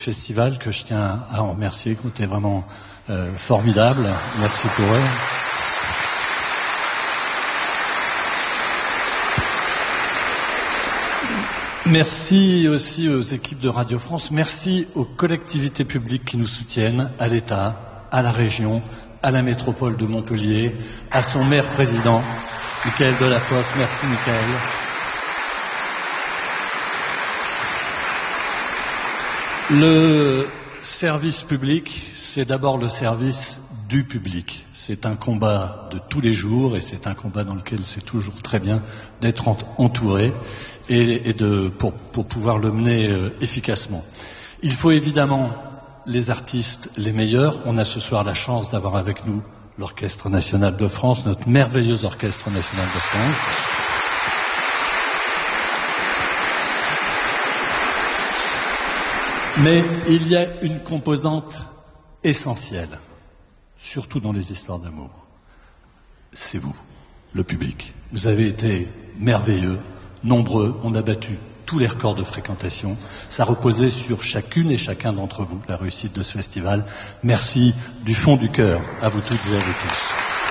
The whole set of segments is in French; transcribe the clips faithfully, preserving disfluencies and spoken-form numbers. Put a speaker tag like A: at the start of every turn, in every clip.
A: Festival que je tiens à en remercier, qui ont été vraiment euh, formidables. Merci pour eux. Merci aussi aux équipes de Radio France. Merci aux collectivités publiques qui nous soutiennent, à l'État, à la région, à la métropole de Montpellier, à son maire-président, Michael Delafosse. Merci Michael. Le service public, c'est d'abord le service du public. C'est un combat de tous les jours et c'est un combat dans lequel c'est toujours très bien d'être entouré et, et de, pour, pour pouvoir le mener euh, efficacement. Il faut évidemment les artistes les meilleurs. On a ce soir la chance d'avoir avec nous l'Orchestre National de France, notre merveilleux Orchestre National de France. Mais il y a une composante essentielle, surtout dans les histoires d'amour. C'est vous, le public. Vous avez été merveilleux, nombreux, on a battu tous les records de fréquentation. Ça reposait sur chacune et chacun d'entre vous, la réussite de ce festival. Merci du fond du cœur à vous toutes et à vous tous.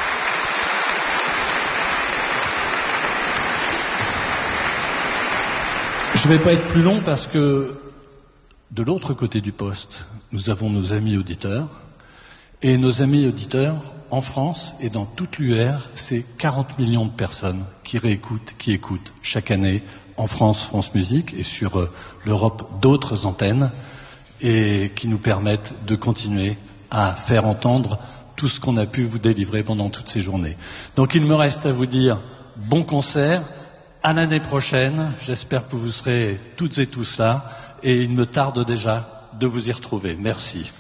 A: Je ne vais pas être plus long parce que de l'autre côté du poste, nous avons nos amis auditeurs. Et nos amis auditeurs, en France et dans toute l'U R, c'est quarante millions de personnes qui réécoutent, qui écoutent chaque année en France, France Musique, et sur euh, l'Europe d'autres antennes, et qui nous permettent de continuer à faire entendre tout ce qu'on a pu vous délivrer pendant toutes ces journées. Donc il me reste à vous dire bon concert, à l'année prochaine, j'espère que vous serez toutes et tous là, et il me tarde déjà de vous y retrouver. Merci.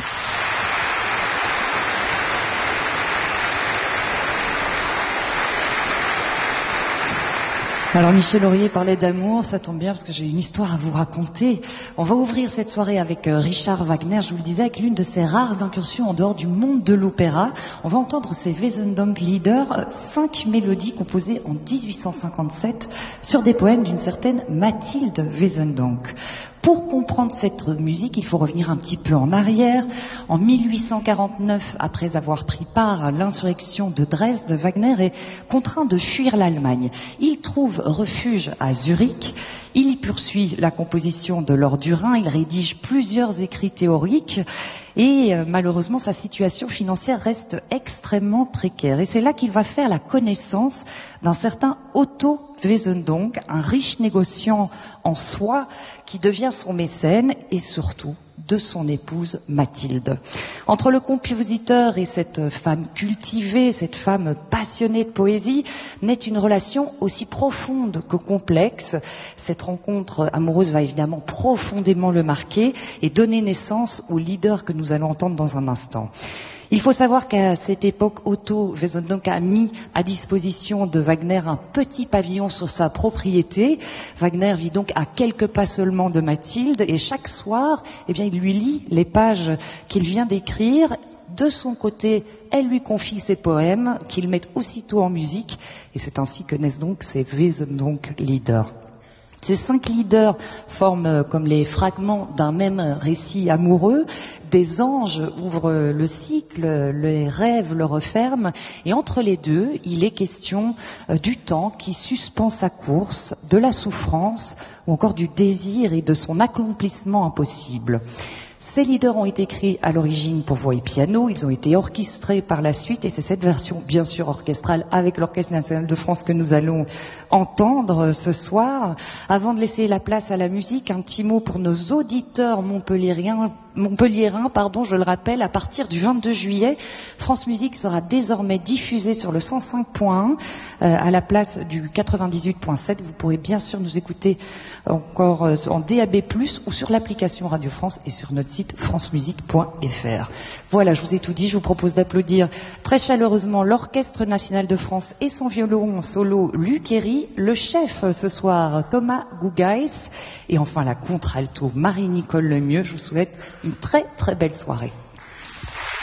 B: Alors Michel Laurier parlait d'amour, ça tombe bien parce que j'ai une histoire à vous raconter. On va ouvrir cette soirée avec Richard Wagner, je vous le disais, avec l'une de ses rares incursions en dehors du monde de l'opéra. On va entendre ses Wesendonck-Lieder, cinq mélodies composées en dix-huit cent cinquante-sept sur des poèmes d'une certaine Mathilde Wesendonck. Pour comprendre cette musique, il faut revenir un petit peu en arrière. En mille huit cent quarante-neuf, après avoir pris part à l'insurrection de Dresde, Wagner est contraint de fuir l'Allemagne. Il trouve refuge à Zurich. Il y poursuit la composition de l'Or du Rhin. Il rédige plusieurs écrits théoriques. Et euh, malheureusement, sa situation financière reste extrêmement précaire. Et c'est là qu'il va faire la connaissance d'un certain Otto Wesendonck, un riche négociant en soie qui devient son mécène et surtout de son épouse Mathilde. Entre le compositeur et cette femme cultivée, cette femme passionnée de poésie, naît une relation aussi profonde que complexe. Cette rencontre amoureuse va évidemment profondément le marquer et donner naissance au leader que nous allons entendre dans un instant. Il faut savoir qu'à cette époque, Otto Wesendonck a mis à disposition de Wagner un petit pavillon sur sa propriété. Wagner vit donc à quelques pas seulement de Mathilde et chaque soir, eh bien, il lui lit les pages qu'il vient d'écrire. De son côté, elle lui confie ses poèmes qu'il met aussitôt en musique et c'est ainsi que naissent donc ces Wesendonck-Lieder. Ces cinq leaders forment comme les fragments d'un même récit amoureux. Des anges ouvrent le cycle, les rêves le referment, et entre les deux, il est question du temps qui suspend sa course, de la souffrance, ou encore du désir et de son accomplissement impossible. Ces leaders ont été écrits à l'origine pour voix et piano, ils ont été orchestrés par la suite et c'est cette version bien sûr orchestrale avec l'Orchestre National de France que nous allons entendre ce soir. Avant de laisser la place à la musique, un petit mot pour nos auditeurs montpelliérains, montpelliérains, pardon, je le rappelle, à partir du vingt-deux juillet, France Musique sera désormais diffusée sur le cent cinq point un euh, à la place du quatre-vingt-dix-huit point sept. Vous pourrez bien sûr nous écouter encore euh, en D A B plus, ou sur l'application Radio France et sur notre site france musique point f r. Voilà, je vous ai tout dit. Je vous propose d'applaudir très chaleureusement l'Orchestre National de France et son violon solo Luc Herry, le chef ce soir Thomas Gugais et enfin la contre-alto Marie-Nicole Lemieux. Je vous souhaite une très très belle soirée.